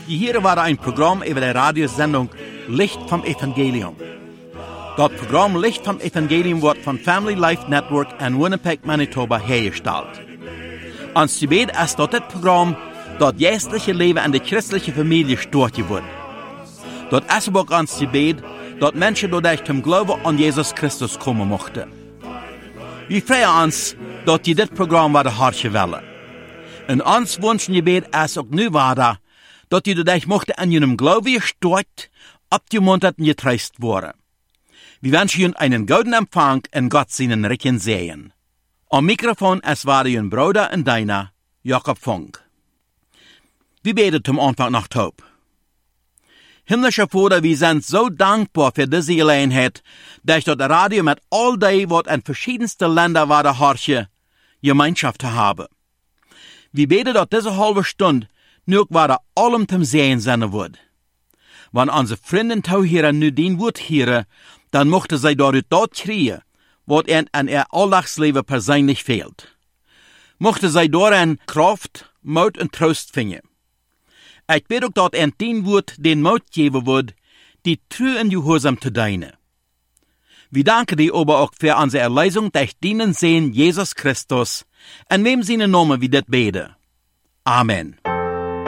Hier war ein Programm über die Radiosendung Licht vom Evangelium. Das Programm Licht vom Evangelium wird von Family Life Network in Winnipeg, Manitoba hergestellt. Ons gebed ist, dass das Programm das geistliche Leben in der christlichen Familie stärken wird. Das ist auch ons gebed, dass Menschen dadurch zum Glauben an Jesus Christus kommen mochten. Wir freuen uns, dass die das Programm werden hartje willen. Und ons wünschen gebed ist auch nu weiter, dass die dadurch mochten an ihrem Glauben gestärkt, abgemuntert und getröstet worden. Wir wünschen Ihnen einen guten Empfang und Gott seinen Recken sehen. Am Mikrofon es war Ihr Bruder und deiner, Jakob Funk. Wir beten zum Anfang nach Taub. Himmlischer Vater, wir sind so dankbar für diese Gelegenheit, dass das Radio mit all dem, was in verschiedensten Ländern war, der Harche, Gemeinschaft haben. Wir beten, dass diese halbe Stunde nur war allem zum Sehen sein wird. Wenn unsere Freunde Tauhörer nu den Wort hören, dann mochte sie dort kriegen, was ihnen an ihr Alltagsleben persönlich fehlt. Mochte sie darin Kraft, Mut und Trost finden. Ich bete auch, dass ihnen den Wort den Mut geben wird, die treu und gehorsam zu dienen. Wir danken dir aber auch für unsere Erlösung durch deinen Sohn Jesus Christus, in wem seinen Namen wir das beten. Amen.